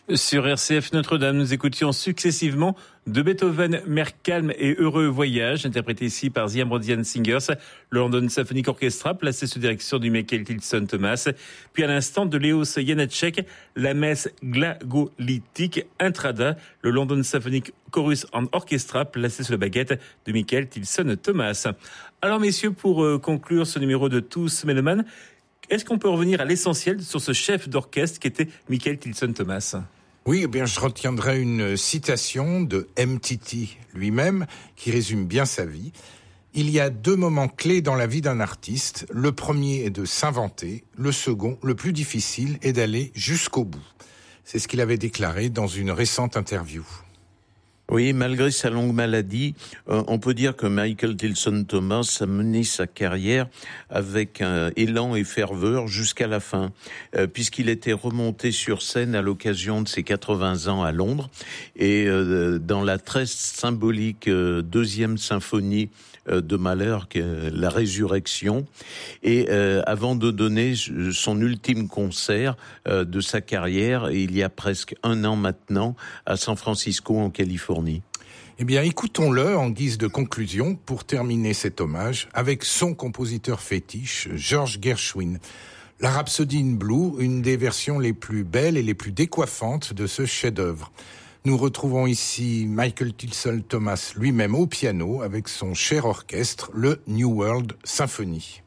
Sur RCF Notre-Dame, nous écoutions successivement de Beethoven, Mer calme et heureux voyage, interprété ici par The Ambrosian Singers, le London Symphonic Orchestra, placé sous direction du Michael Tilson Thomas. Puis à l'instant, de Leos Janáček, la messe glagolitique Intrada, le London Symphonic Chorus and Orchestra, placé sous la baguette de Michael Tilson Thomas. Alors messieurs, pour conclure ce numéro de Tous Mélomanes, est-ce qu'on peut revenir à l'essentiel sur ce chef d'orchestre qui était Michael Tilson Thomas ? Oui, eh bien, je retiendrai une citation de M.T.T. lui-même qui résume bien sa vie. Il y a 2 moments clés dans la vie d'un artiste. Le premier est de s'inventer. Le second, le plus difficile, est d'aller jusqu'au bout. C'est ce qu'il avait déclaré dans une récente interview. Oui, malgré sa longue maladie, on peut dire que Michael Tilson Thomas a mené sa carrière avec un élan et ferveur jusqu'à la fin, puisqu'il était remonté sur scène à l'occasion de ses 80 ans à Londres, et dans la très symbolique 2e symphonie de Mahler, la résurrection, et avant de donner son ultime concert de sa carrière, il y a presque 1 an maintenant, à San Francisco en Californie. Eh bien, écoutons-le en guise de conclusion pour terminer cet hommage avec son compositeur fétiche, George Gershwin. La Rhapsody in Blue, une des versions les plus belles et les plus décoiffantes de ce chef-d'œuvre. Nous retrouvons ici Michael Tilson Thomas lui-même au piano avec son cher orchestre, le New World Symphony.